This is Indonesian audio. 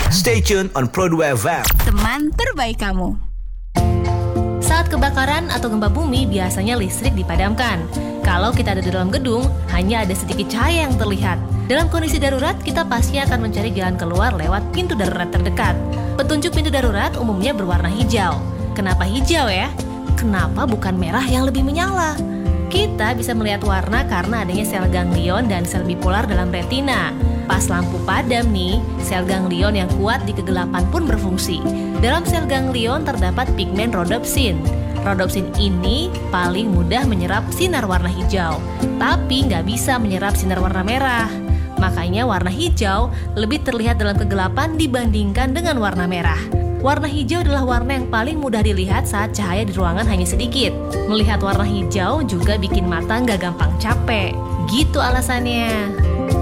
Stay tuned on Pro 2 FM. Teman terbaik kamu. Saat kebakaran atau gempa bumi, biasanya listrik dipadamkan. Kalau kita ada di dalam gedung, hanya ada sedikit cahaya yang terlihat. Dalam kondisi darurat, kita pasti akan mencari jalan keluar lewat pintu darurat terdekat. Petunjuk pintu darurat umumnya berwarna hijau. Kenapa hijau ya? Kenapa bukan merah yang lebih menyala? Kita bisa melihat warna karena adanya sel ganglion dan sel bipolar dalam retina. Pas lampu padam nih, sel ganglion yang kuat di kegelapan pun berfungsi. Dalam sel ganglion terdapat pigmen rhodopsin. Rhodopsin ini paling mudah menyerap sinar warna hijau, tapi nggak bisa menyerap sinar warna merah. Makanya warna hijau lebih terlihat dalam kegelapan dibandingkan dengan warna merah. Warna hijau adalah warna yang paling mudah dilihat saat cahaya di ruangan hanya sedikit. Melihat warna hijau juga bikin mata nggak gampang capek. Gitu alasannya.